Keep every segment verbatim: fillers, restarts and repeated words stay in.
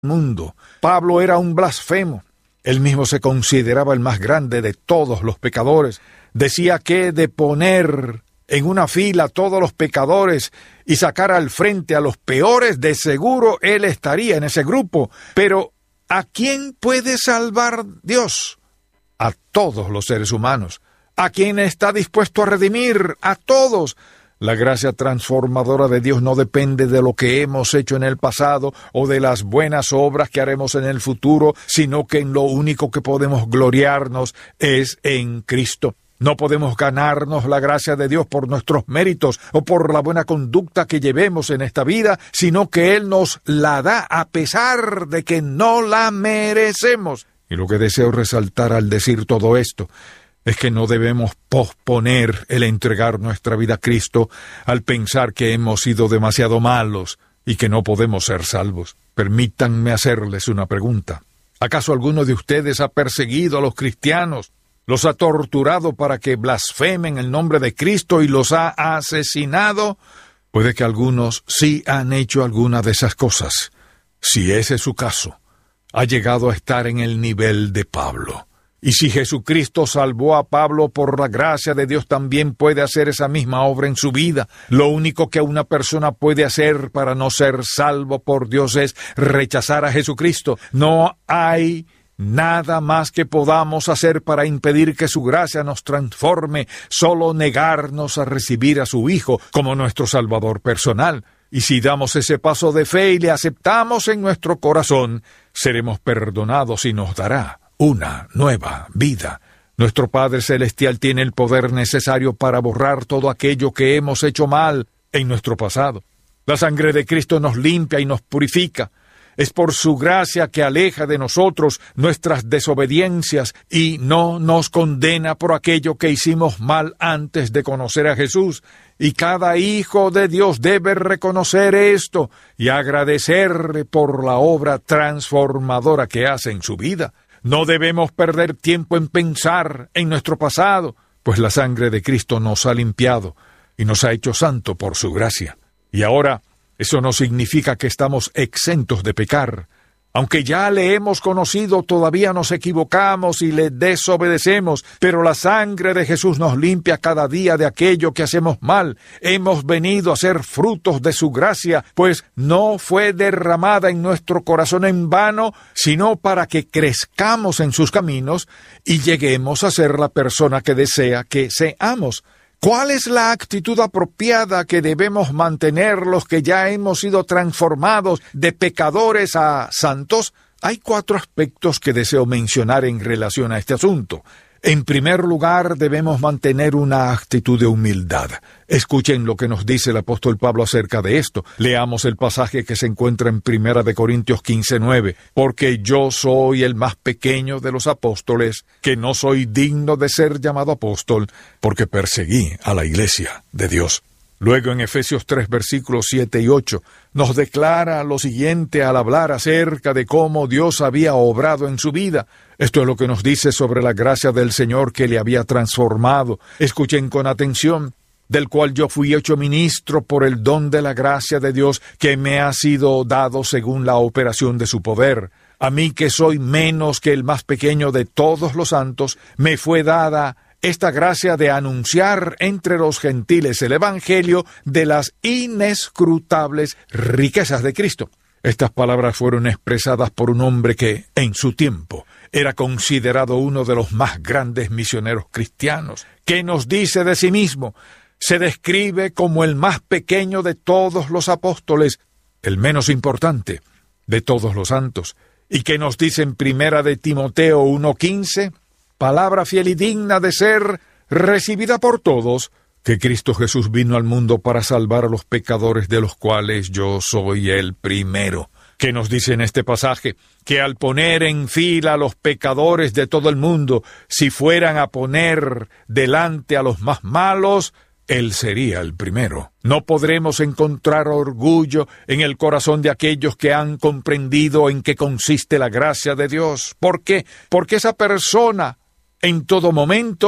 mundo. Pablo era un blasfemo. Él mismo se consideraba el más grande de todos los pecadores. Decía que de poner en una fila a todos los pecadores y sacar al frente a los peores, de seguro él estaría en ese grupo. Pero ¿a quién puede salvar Dios? A todos los seres humanos. ¿A quién está dispuesto a redimir? A todos. La gracia transformadora de Dios no depende de lo que hemos hecho en el pasado o de las buenas obras que haremos en el futuro, sino que en lo único que podemos gloriarnos es en Cristo. No podemos ganarnos la gracia de Dios por nuestros méritos o por la buena conducta que llevemos en esta vida, sino que Él nos la da a pesar de que no la merecemos. Y lo que deseo resaltar al decir todo esto es que no debemos posponer el entregar nuestra vida a Cristo al pensar que hemos sido demasiado malos y que no podemos ser salvos. Permítanme hacerles una pregunta. ¿Acaso alguno de ustedes ha perseguido a los cristianos, los ha torturado para que blasfemen el nombre de Cristo y los ha asesinado? Puede que algunos sí han hecho alguna de esas cosas. Si ese es su caso, ha llegado a estar en el nivel de Pablo. Y si Jesucristo salvó a Pablo por la gracia de Dios, también puede hacer esa misma obra en su vida. Lo único que una persona puede hacer para no ser salvo por Dios es rechazar a Jesucristo. No hay nada más que podamos hacer para impedir que su gracia nos transforme, solo negarnos a recibir a su Hijo como nuestro Salvador personal. Y si damos ese paso de fe y le aceptamos en nuestro corazón, seremos perdonados y nos dará una nueva vida. Nuestro Padre Celestial tiene el poder necesario para borrar todo aquello que hemos hecho mal en nuestro pasado. La sangre de Cristo nos limpia y nos purifica. Es por su gracia que aleja de nosotros nuestras desobediencias y no nos condena por aquello que hicimos mal antes de conocer a Jesús. Y cada hijo de Dios debe reconocer esto y agradecerle por la obra transformadora que hace en su vida. No debemos perder tiempo en pensar en nuestro pasado, pues la sangre de Cristo nos ha limpiado y nos ha hecho santo por su gracia. Y ahora, eso no significa que estamos exentos de pecar. Aunque ya le hemos conocido, todavía nos equivocamos y le desobedecemos, pero la sangre de Jesús nos limpia cada día de aquello que hacemos mal. Hemos venido a ser frutos de su gracia, pues no fue derramada en nuestro corazón en vano, sino para que crezcamos en sus caminos y lleguemos a ser la persona que desea que seamos. ¿Cuál es la actitud apropiada que debemos mantener los que ya hemos sido transformados de pecadores a santos? Hay cuatro aspectos que deseo mencionar en relación a este asunto. En primer lugar, debemos mantener una actitud de humildad. Escuchen lo que nos dice el apóstol Pablo acerca de esto. Leamos el pasaje que se encuentra en Primera de Corintios quince nueve. Porque yo soy el más pequeño de los apóstoles, que no soy digno de ser llamado apóstol, porque perseguí a la iglesia de Dios. Luego en Efesios tres, versículos siete y ocho, nos declara lo siguiente al hablar acerca de cómo Dios había obrado en su vida. Esto es lo que nos dice sobre la gracia del Señor que le había transformado. Escuchen con atención. Del cual yo fui hecho ministro por el don de la gracia de Dios que me ha sido dado según la operación de su poder. A mí que soy menos que el más pequeño de todos los santos, me fue dada esta gracia de anunciar entre los gentiles el evangelio de las inescrutables riquezas de Cristo. Estas palabras fueron expresadas por un hombre que, en su tiempo, era considerado uno de los más grandes misioneros cristianos. ¿Qué nos dice de sí mismo? Se describe como el más pequeño de todos los apóstoles, el menos importante de todos los santos. ¿Y qué nos dice en Primera de Timoteo uno quince? Palabra fiel y digna de ser recibida por todos, que Cristo Jesús vino al mundo para salvar a los pecadores, de los cuales yo soy el primero. ¿Qué nos dice en este pasaje? Que al poner en fila a los pecadores de todo el mundo, si fueran a poner delante a los más malos, Él sería el primero. No podremos encontrar orgullo en el corazón de aquellos que han comprendido en qué consiste la gracia de Dios. ¿Por qué? Porque esa persona en todo momento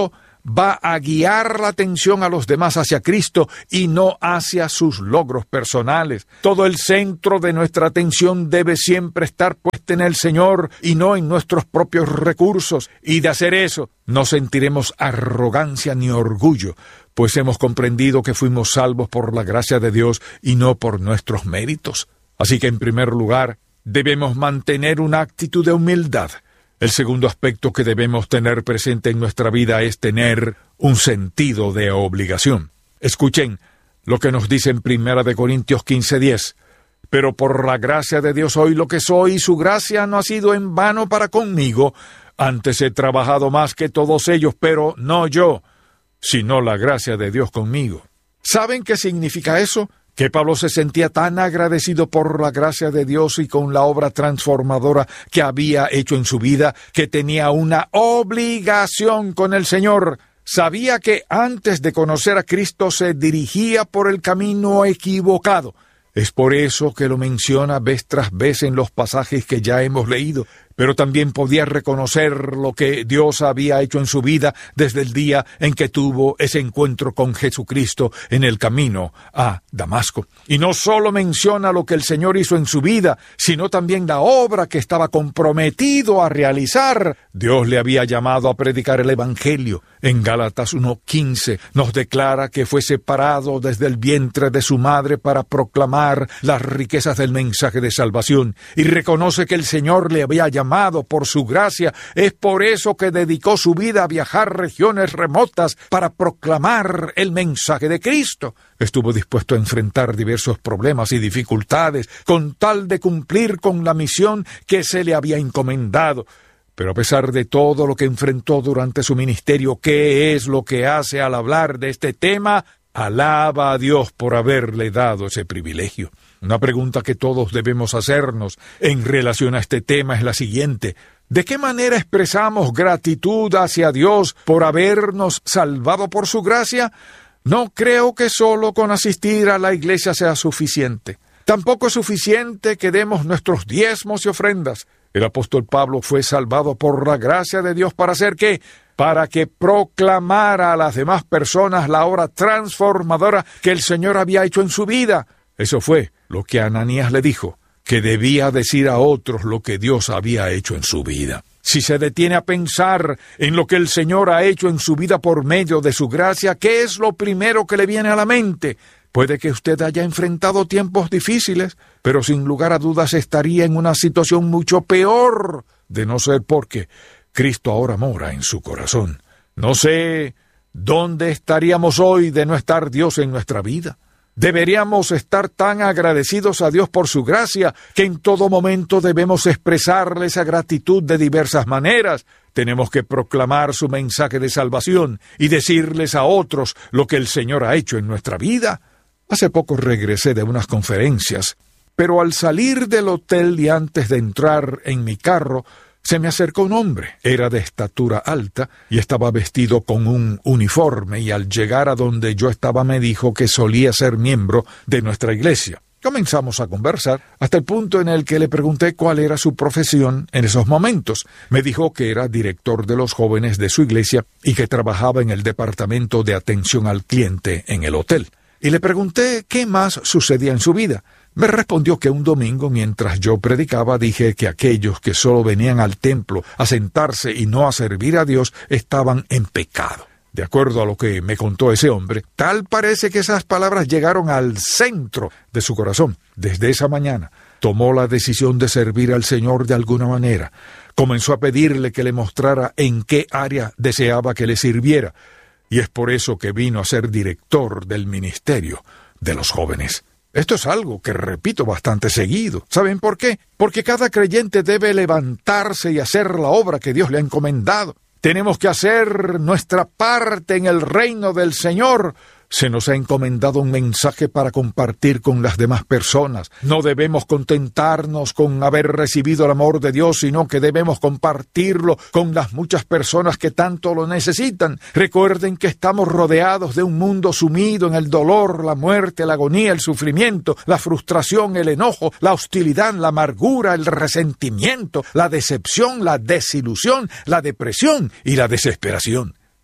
va a guiar la atención a los demás hacia Cristo y no hacia sus logros personales. Todo el centro de nuestra atención debe siempre estar puesta en el Señor y no en nuestros propios recursos. Y de hacer eso, no sentiremos arrogancia ni orgullo, pues hemos comprendido que fuimos salvos por la gracia de Dios y no por nuestros méritos. Así que, en primer lugar, debemos mantener una actitud de humildad. El segundo aspecto que debemos tener presente en nuestra vida es tener un sentido de obligación. Escuchen lo que nos dice en Primera de Corintios quince diez. Pero por la gracia de Dios soy lo que soy, y su gracia no ha sido en vano para conmigo. Antes he trabajado más que todos ellos, pero no yo, sino la gracia de Dios conmigo. ¿Saben qué significa eso? Que Pablo se sentía tan agradecido por la gracia de Dios y con la obra transformadora que había hecho en su vida, que tenía una obligación con el Señor. Sabía que antes de conocer a Cristo se dirigía por el camino equivocado. Es por eso que lo menciona vez tras vez en los pasajes que ya hemos leído, pero también podía reconocer lo que Dios había hecho en su vida desde el día en que tuvo ese encuentro con Jesucristo en el camino a Damasco. Y no solo menciona lo que el Señor hizo en su vida, sino también la obra que estaba comprometido a realizar. Dios le había llamado a predicar el Evangelio. En Gálatas uno quince nos declara que fue separado desde el vientre de su madre para proclamar las riquezas del mensaje de salvación, y reconoce que el Señor le había llamado por su gracia. Es por eso que dedicó su vida a viajar regiones remotas para proclamar el mensaje de Cristo. Estuvo dispuesto a enfrentar diversos problemas y dificultades con tal de cumplir con la misión que se le había encomendado. Pero a pesar de todo lo que enfrentó durante su ministerio, ¿qué es lo que hace al hablar de este tema? Alaba a Dios por haberle dado ese privilegio. Una pregunta que todos debemos hacernos en relación a este tema es la siguiente: ¿de qué manera expresamos gratitud hacia Dios por habernos salvado por su gracia? No creo que solo con asistir a la iglesia sea suficiente. Tampoco es suficiente que demos nuestros diezmos y ofrendas. El apóstol Pablo fue salvado por la gracia de Dios para hacer ¿qué? Para que proclamara a las demás personas la obra transformadora que el Señor había hecho en su vida. Eso fue lo que Ananías le dijo, que debía decir a otros lo que Dios había hecho en su vida. Si se detiene a pensar en lo que el Señor ha hecho en su vida por medio de su gracia, ¿qué es lo primero que le viene a la mente? Puede que usted haya enfrentado tiempos difíciles, pero sin lugar a dudas estaría en una situación mucho peor, de no ser porque Cristo ahora mora en su corazón. No sé dónde estaríamos hoy de no estar Dios en nuestra vida. Deberíamos estar tan agradecidos a Dios por su gracia que en todo momento debemos expresarle esa gratitud de diversas maneras. Tenemos que proclamar su mensaje de salvación y decirles a otros lo que el Señor ha hecho en nuestra vida. Hace poco regresé de unas conferencias, pero al salir del hotel y antes de entrar en mi carro, se me acercó un hombre. Era de estatura alta y estaba vestido con un uniforme, y al llegar a donde yo estaba me dijo que solía ser miembro de nuestra iglesia. Comenzamos a conversar hasta el punto en el que le pregunté cuál era su profesión en esos momentos. Me dijo que era director de los jóvenes de su iglesia y que trabajaba en el departamento de atención al cliente en el hotel. Y le pregunté qué más sucedía en su vida. Me respondió que un domingo, mientras yo predicaba, dije que aquellos que solo venían al templo a sentarse y no a servir a Dios estaban en pecado. De acuerdo a lo que me contó ese hombre, tal parece que esas palabras llegaron al centro de su corazón. Desde esa mañana tomó la decisión de servir al Señor de alguna manera. Comenzó a pedirle que le mostrara en qué área deseaba que le sirviera. Y es por eso que vino a ser director del ministerio de los jóvenes. Esto es algo que repito bastante seguido. ¿Saben por qué? Porque cada creyente debe levantarse y hacer la obra que Dios le ha encomendado. Tenemos que hacer nuestra parte en el reino del Señor. Se nos ha encomendado un mensaje para compartir con las demás personas. No debemos contentarnos con haber recibido el amor de Dios, sino que debemos compartirlo con las muchas personas que tanto lo necesitan. Recuerden que estamos rodeados de un mundo sumido en el dolor, la muerte, la agonía, el sufrimiento, la frustración, el enojo, la hostilidad, la amargura, el resentimiento, la decepción, la desilusión, la depresión y la desesperación.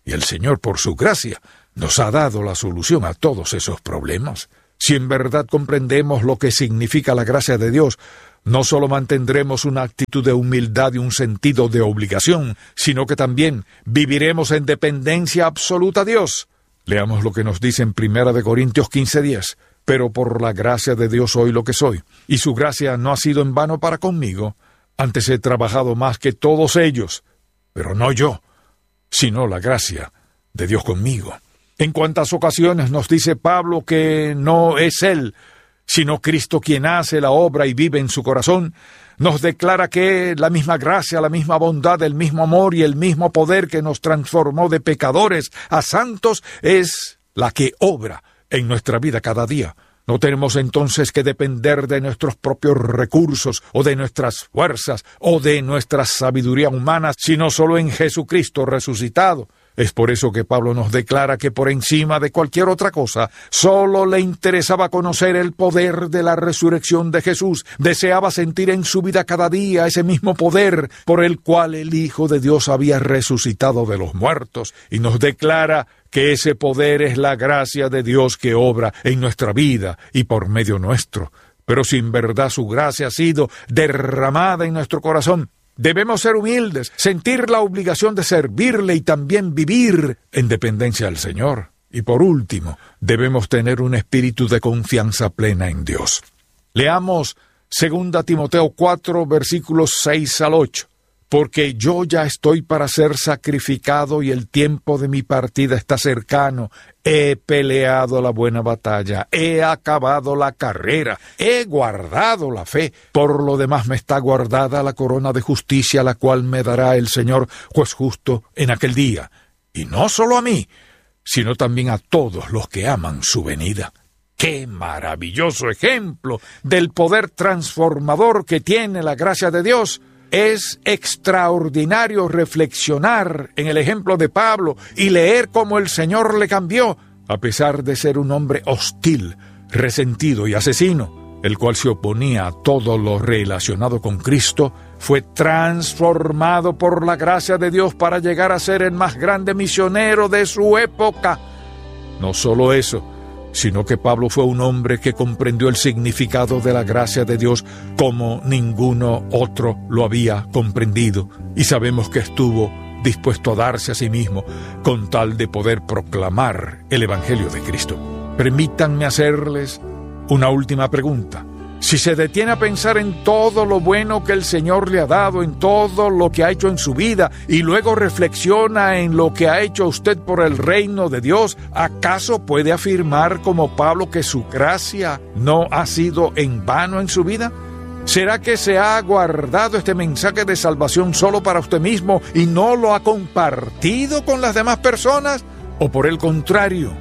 Y el Señor, por su gracia, nos ha dado la solución a todos esos problemas. Si en verdad comprendemos lo que significa la gracia de Dios, no solo mantendremos una actitud de humildad y un sentido de obligación, sino que también viviremos en dependencia absoluta a Dios. Leamos lo que nos dice en Primera de Corintios quince diez. Pero por la gracia de Dios soy lo que soy, y su gracia no ha sido en vano para conmigo. Antes he trabajado más que todos ellos, pero no yo, sino la gracia de Dios conmigo. En cuántas ocasiones nos dice Pablo que no es Él, sino Cristo quien hace la obra y vive en su corazón. Nos declara que la misma gracia, la misma bondad, el mismo amor y el mismo poder que nos transformó de pecadores a santos es la que obra en nuestra vida cada día. No tenemos entonces que depender de nuestros propios recursos o de nuestras fuerzas o de nuestra sabiduría humana, sino solo en Jesucristo resucitado. Es por eso que Pablo nos declara que por encima de cualquier otra cosa, solo le interesaba conocer el poder de la resurrección de Jesús. Deseaba sentir en su vida cada día ese mismo poder por el cual el Hijo de Dios había resucitado de los muertos. Y nos declara que ese poder es la gracia de Dios que obra en nuestra vida y por medio nuestro. Pero si en verdad su gracia ha sido derramada en nuestro corazón, debemos ser humildes, sentir la obligación de servirle y también vivir en dependencia del Señor. Y por último, debemos tener un espíritu de confianza plena en Dios. Leamos Segunda Timoteo cuatro, versículos seis al ocho. Porque yo ya estoy para ser sacrificado y el tiempo de mi partida está cercano. He peleado la buena batalla, he acabado la carrera, he guardado la fe. Por lo demás me está guardada la corona de justicia, la cual me dará el Señor, juez justo, en aquel día. Y no solo a mí, sino también a todos los que aman su venida. ¡Qué maravilloso ejemplo del poder transformador que tiene la gracia de Dios! Es extraordinario reflexionar en el ejemplo de Pablo y leer cómo el Señor le cambió, a pesar de ser un hombre hostil, resentido y asesino, el cual se oponía a todo lo relacionado con Cristo. Fue transformado por la gracia de Dios para llegar a ser el más grande misionero de su época. No solo eso, sino que Pablo fue un hombre que comprendió el significado de la gracia de Dios como ninguno otro lo había comprendido, y sabemos que estuvo dispuesto a darse a sí mismo con tal de poder proclamar el Evangelio de Cristo. Permítanme hacerles una última pregunta. Si se detiene a pensar en todo lo bueno que el Señor le ha dado, en todo lo que ha hecho en su vida, y luego reflexiona en lo que ha hecho usted por el reino de Dios, ¿acaso puede afirmar como Pablo que su gracia no ha sido en vano en su vida? ¿Será que se ha guardado este mensaje de salvación solo para usted mismo y no lo ha compartido con las demás personas? ¿O por el contrario,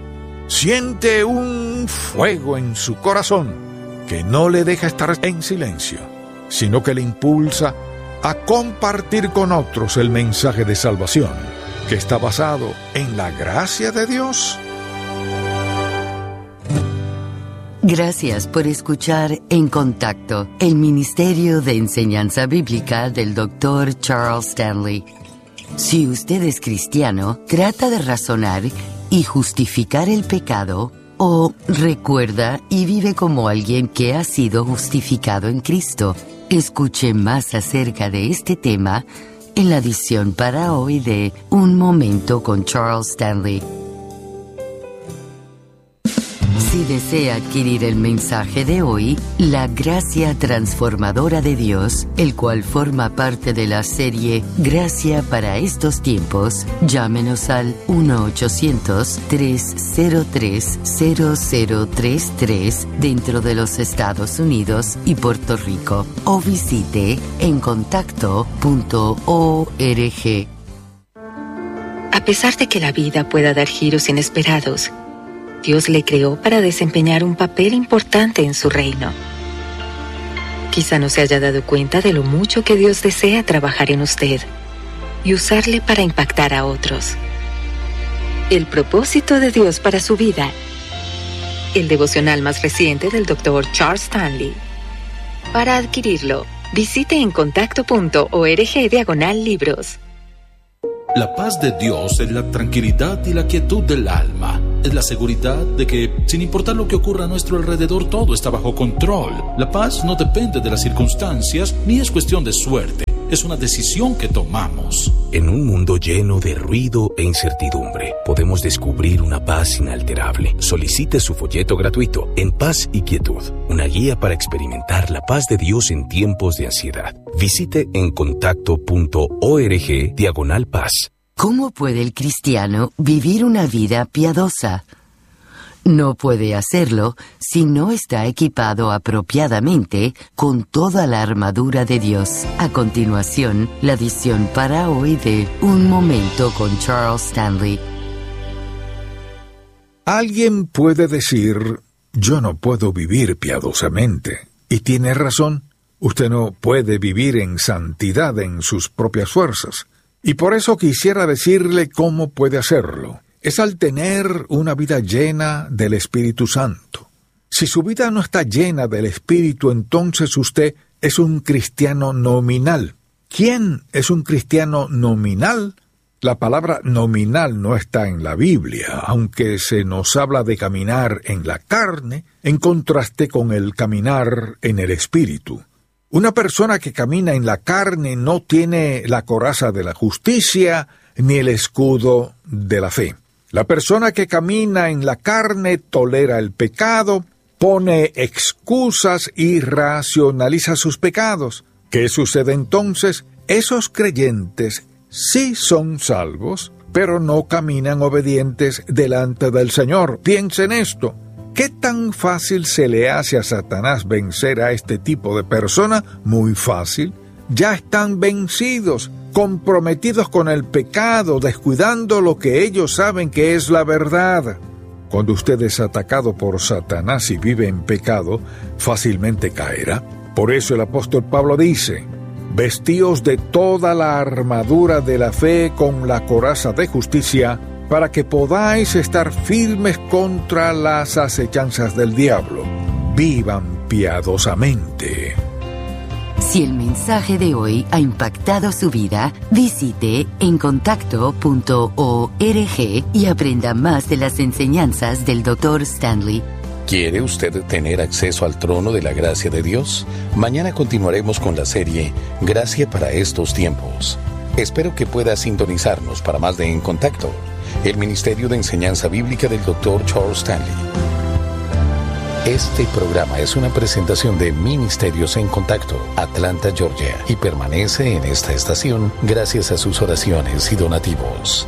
siente un fuego en su corazón que no le deja estar en silencio, sino que le impulsa a compartir con otros el mensaje de salvación, que está basado en la gracia de Dios? Gracias por escuchar En Contacto, el Ministerio de Enseñanza Bíblica del doctor Charles Stanley. Si usted es cristiano, trata de razonar y justificar el pecado, o recuerda y vive como alguien que ha sido justificado en Cristo. Escuche más acerca de este tema en la edición para hoy de Un Momento con Charles Stanley. Si desea adquirir el mensaje de hoy, La Gracia Transformadora de Dios, el cual forma parte de la serie Gracia para estos tiempos, llámenos al uno ochocientos, tres cero tres, cero cero tres tres dentro de los Estados Unidos y Puerto Rico, o visite en contacto punto org. A pesar de que la vida pueda dar giros inesperados, Dios le creó para desempeñar un papel importante en su reino. Quizá no se haya dado cuenta de lo mucho que Dios desea trabajar en usted y usarle para impactar a otros. El propósito de Dios para su vida. El devocional más reciente del doctor Charles Stanley. Para adquirirlo, visite en contacto punto org diagonal libros. La paz de Dios es la tranquilidad y la quietud del alma. Es la seguridad de que, sin importar lo que ocurra a nuestro alrededor, todo está bajo control. La paz no depende de las circunstancias, ni es cuestión de suerte. Es una decisión que tomamos. En un mundo lleno de ruido e incertidumbre, podemos descubrir una paz inalterable. Solicite su folleto gratuito, En Paz y Quietud, una guía para experimentar la paz de Dios en tiempos de ansiedad. Visite encontacto.org diagonal paz. ¿Cómo puede el cristiano vivir una vida piadosa? No puede hacerlo si no está equipado apropiadamente con toda la armadura de Dios. A continuación, la edición para hoy de Un Momento con Charles Stanley. Alguien puede decir, yo no puedo vivir piadosamente. Y tiene razón, usted no puede vivir en santidad en sus propias fuerzas. Y por eso quisiera decirle cómo puede hacerlo. Es al tener una vida llena del Espíritu Santo. Si su vida no está llena del Espíritu, entonces usted es un cristiano nominal. ¿Quién es un cristiano nominal? La palabra nominal no está en la Biblia, aunque se nos habla de caminar en la carne, en contraste con el caminar en el Espíritu. Una persona que camina en la carne no tiene la coraza de la justicia ni el escudo de la fe. La persona que camina en la carne tolera el pecado, pone excusas y racionaliza sus pecados. ¿Qué sucede entonces? Esos creyentes sí son salvos, pero no caminan obedientes delante del Señor. Piensen esto. ¿Qué tan fácil se le hace a Satanás vencer a este tipo de persona? Muy fácil. Ya están vencidos, comprometidos con el pecado, descuidando lo que ellos saben que es la verdad. Cuando usted es atacado por Satanás y vive en pecado, fácilmente caerá. Por eso el apóstol Pablo dice, vestíos de toda la armadura de la fe con la coraza de justicia, para que podáis estar firmes contra las acechanzas del diablo. Vivan piadosamente. Si el mensaje de hoy ha impactado su vida, visite encontacto punto org y aprenda más de las enseñanzas del doctor Stanley. ¿Quiere usted tener acceso al trono de la gracia de Dios? Mañana continuaremos con la serie Gracia para estos tiempos. Espero que pueda sintonizarnos para más de En Contacto, el Ministerio de Enseñanza Bíblica del doctor Charles Stanley. Este programa es una presentación de Ministerios en Contacto, Atlanta, Georgia, y permanece en esta estación gracias a sus oraciones y donativos.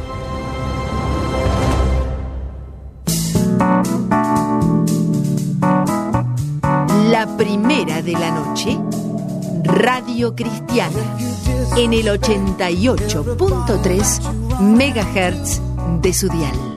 La primera de la noche, Radio Cristiana, en el ochenta y ocho punto tres megahertz de su dial.